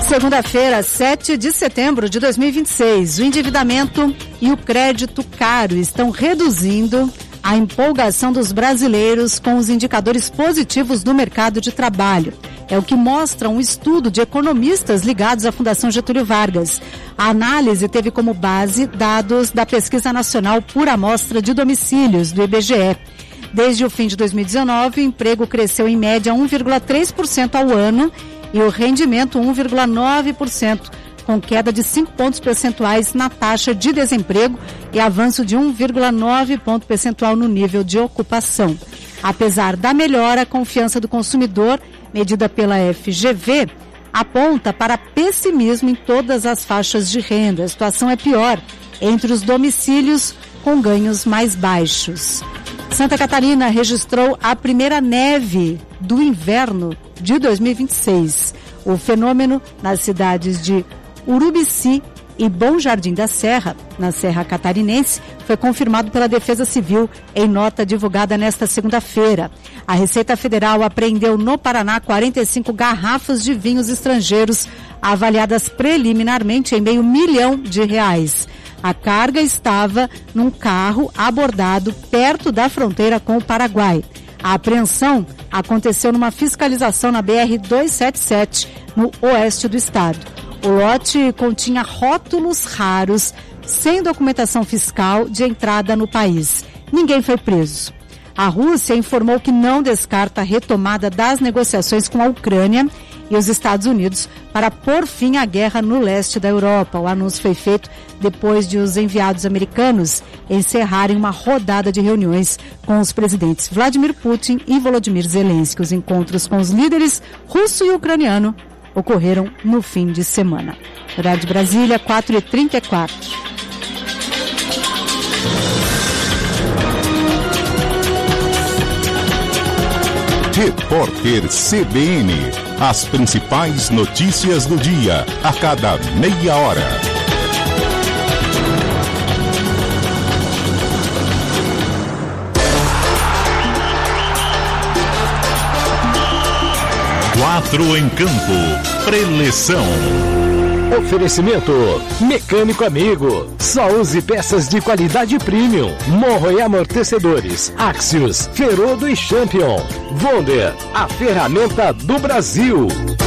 Segunda-feira, 7 de setembro de 2026, o endividamento e o crédito caro estão reduzindo a empolgação dos brasileiros com os indicadores positivos do mercado de trabalho. É o que mostra um estudo de economistas ligados à Fundação Getúlio Vargas. A análise teve como base dados da Pesquisa Nacional por Amostra de Domicílios, do IBGE. Desde o fim de 2019, o emprego cresceu em média 1,3% ao ano e o rendimento 1,9%, com queda de 5 pontos percentuais na taxa de desemprego e avanço de 1,9 ponto percentual no nível de ocupação. Apesar da melhora, a confiança do consumidor, medida pela FGV, aponta para pessimismo em todas as faixas de renda. A situação é pior entre os domicílios com ganhos mais baixos. Santa Catarina registrou a primeira neve do inverno de 2026. O fenômeno nas cidades de Urubici e Bom Jardim da Serra, na Serra Catarinense, foi confirmado pela Defesa Civil em nota divulgada nesta segunda-feira. A Receita Federal apreendeu no Paraná 45 garrafas de vinhos estrangeiros, avaliadas preliminarmente em R$500 mil. A carga estava num carro abordado perto da fronteira com o Paraguai. A apreensão aconteceu numa fiscalização na BR-277, no oeste do estado. O lote continha rótulos raros, sem documentação fiscal de entrada no país. Ninguém foi preso. A Rússia informou que não descarta a retomada das negociações com a Ucrânia e os Estados Unidos para pôr fim à guerra no leste da Europa. O anúncio foi feito depois de os enviados americanos encerrarem uma rodada de reuniões com os presidentes Vladimir Putin e Volodymyr Zelensky. Os encontros com os líderes russo e ucraniano ocorreram no fim de semana. Horário de Brasília, 4h34. Repórter CBN. As principais notícias do dia, a cada meia hora. Quatro em campo. Preleção. Oferecimento Mecânico Amigo. Só use peças de qualidade premium. Morro e amortecedores. Axios, Ferodo e Champion. Wonder, a ferramenta do Brasil.